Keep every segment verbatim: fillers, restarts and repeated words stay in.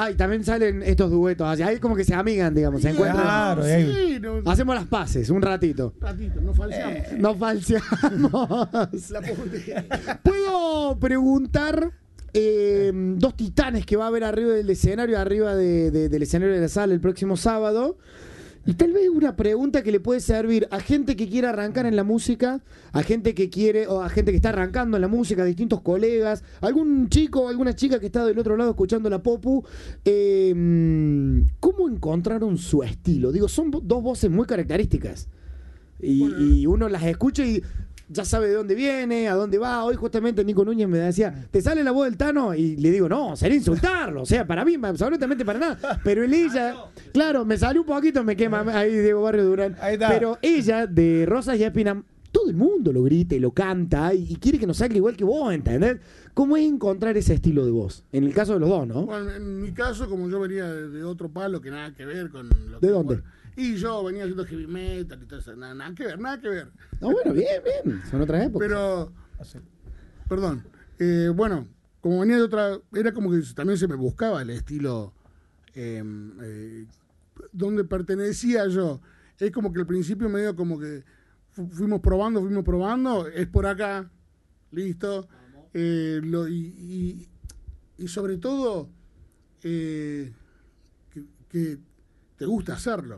Ah, y también salen estos duetos. Así, ahí como que se amigan, digamos, se Sí, encuentran. claro, Sí, ahí. no, Hacemos las paces, un ratito. ratito, no falseamos. Eh. No falseamos. La pobre. ¿Puedo preguntar eh, dos titanes que va a haber arriba del escenario, arriba de, de, del escenario de la sala el próximo sábado? Y tal vez una pregunta que le puede servir a gente que quiera arrancar en la música, a gente que quiere, o a gente que está arrancando en la música, a distintos colegas, algún chico o alguna chica que está del otro lado escuchando la Popu. Eh, ¿Cómo encontraron su estilo? Digo, son dos voces muy características. Y, Bueno. y uno las escucha y ya sabe de dónde viene, a dónde va. Hoy justamente Nico Núñez me decía, ¿te sale la voz del Tano? Y le digo, no, sería insultarlo. O sea, para mí, absolutamente para nada. Pero el ella, claro, me salió un poquito, me quema ahí Diego Barrio Durán. Ahí está. Pero ella, de Rosas y Espina, todo el mundo lo grita y lo canta y, y quiere que nos salga igual que vos, ¿entendés? ¿Cómo es encontrar ese estilo de voz? En el caso de los dos, ¿no? Bueno, en mi caso, como yo venía de, de otro palo que nada que ver con lo ¿De que, dónde? bueno, y yo venía haciendo heavy metal y todo eso, nada, nada que ver, nada que ver. No, bueno, bien, bien. Son otras épocas. Pero, Así. perdón, eh, bueno, como venía de otra, era como que también se me buscaba el estilo eh, eh, donde pertenecía yo. Es como que al principio medio como que fu- fuimos probando, fuimos probando, es por acá, listo. Eh, lo, y, y, y sobre todo eh, que, que te gusta hacerlo.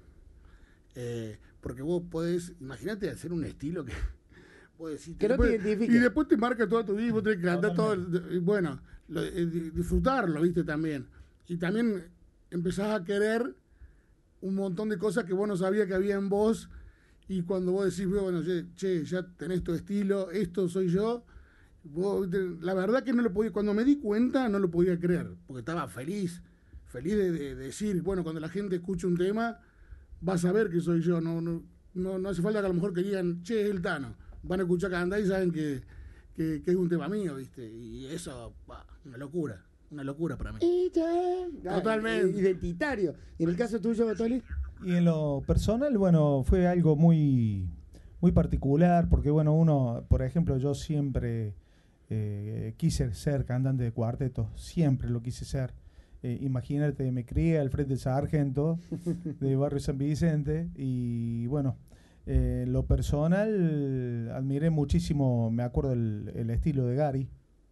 Eh, porque vos podés, imagínate hacer un estilo que vos decís, Que no te después- identifique. y después te marca toda tu vida y vos tenés que cantar todo el- y bueno, lo- eh, di- disfrutarlo, viste, también. Y también empezás a querer un montón de cosas que vos no sabías que había en vos, y cuando vos decís, bueno, che, che, ya tenés tu estilo, esto soy yo, vos, te- la verdad que no lo podía, cuando me di cuenta no lo podía creer, porque estaba feliz, feliz de, de decir, bueno, cuando la gente escucha un tema, va a saber que soy yo, no, no, no, no hace falta que a lo mejor que digan, che, es el Tano, van a escuchar cantar y saben que, que, que es un tema mío, viste, y eso, bah, una locura, una locura para mí. Totalmente. Identitario. ¿Y en el caso tuyo, Toli? Y en lo personal, bueno, fue algo muy, muy particular, porque bueno, uno, por ejemplo, yo siempre eh, quise ser cantante de cuarteto, siempre lo quise ser. Eh, imagínate, me crié al frente del Sargento de Barrio San Vicente y bueno, eh, en lo personal admiré muchísimo, me acuerdo el, el estilo de Gary.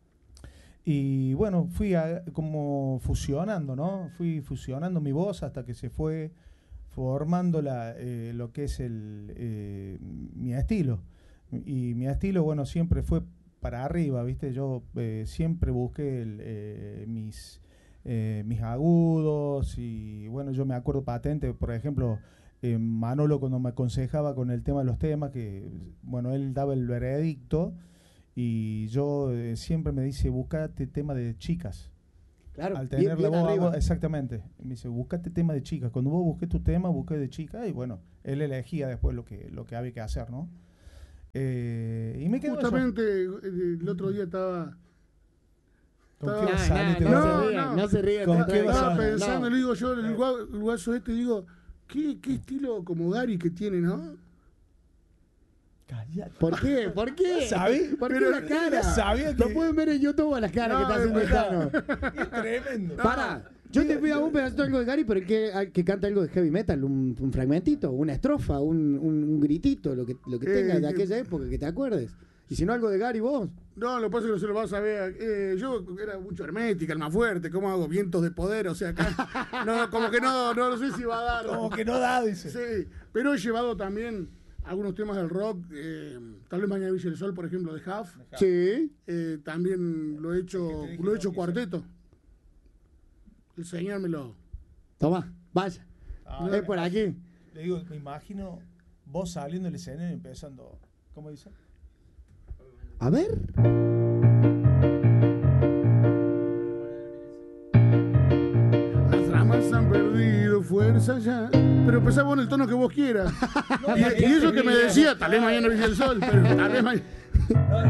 Y bueno, fui a- como fusionando, ¿no? Fui fusionando mi voz hasta que se fue formando la, eh, lo que es el eh, mi estilo. Y mi estilo, bueno, siempre fue para arriba, ¿viste? Yo eh, siempre busqué el, eh, mis, eh, mis agudos y bueno, yo me acuerdo patente, por ejemplo, eh, Manolo cuando me aconsejaba con el tema de los temas, que bueno, él daba el veredicto. Y yo eh, siempre me dice, buscate tema de chicas. Claro, Al bien- tener la bien voz, arriba. voz- exactamente. Me dice, buscate tema de chicas. Cuando vos busques tu tema, busques de chicas. Y bueno, él elegía después lo que, lo que había que hacer, ¿no? Eh, y me quedó eso. Justamente eh, el otro día estaba, ¿Con No, qué no, sale no, te no, vas a- se No, rían, no. no se rían. ¿Con no, qué no, vas a- estaba no. pensando, le digo yo, el gua- el guaso este, digo, ¿qué, qué estilo como Gary que tiene, ¿no? Callate. ¿Por qué? ¿Por qué? ¿Sabí? ¿Por qué Pero la cara? sabía Lo que- pueden ver en YouTube a las caras No, que está haciendo el es Tano. Es tremendo. Para, yo te pido un pedacito algo de Gary, pero que, que canta algo de heavy metal, un, un fragmentito, una estrofa, un, un, un gritito, lo que, lo que Eh, tengas de que- aquella época, que te acuerdes. Y si no, algo de Gary vos. No, lo que pasa es que no se lo vas a ver. Eh, yo era mucho hermética, el más fuerte, ¿cómo hago? Vientos de poder, o sea, acá. No, como que no, no, no sé si va a dar. Como que no da, dice. Sí, pero he llevado también algunos temas del rock, eh, tal vez Mañana Brilla el Sol, por ejemplo, de Huff. Sí. Eh, también lo he hecho, dije lo he no hecho quise. cuarteto. El señor me lo. Toma, vaya. Ah, es por aquí. Le digo, me imagino vos saliendo del escenario y empezando. ¿Cómo dice? A ver. Las ramas han perdido fuerza ya. Pero empezá vos en el tono que vos quieras. y, y eso que me decía, tal vez mañana brilla el sol, pero tal vez mañana.